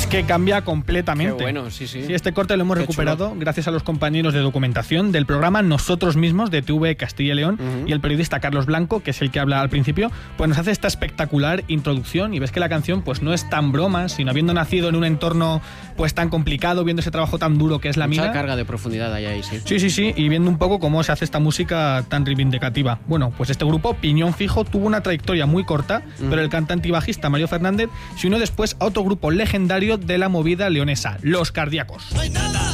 es que cambia completamente. Qué bueno, sí. Sí, este corte lo hemos recuperado chulo. gracias a los compañeros de documentación del programa Nosotros Mismos de TV Castilla y León, y el periodista Carlos Blanco, que es el que habla al principio, pues nos hace esta espectacular introducción y ves que la canción pues no es tan broma, sino habiendo nacido en un entorno pues tan complicado, viendo ese trabajo tan duro que es la mina. Mucha carga de profundidad hay ahí, sí. Sí, y viendo un poco cómo se hace esta música tan reivindicativa. Bueno, pues este grupo, Piñón Fijo, tuvo una trayectoria muy corta, pero el cantante y bajista Mario Fernández se unió después a otro grupo legendario de la movida leonesa, Los Cardíacos. No hay nada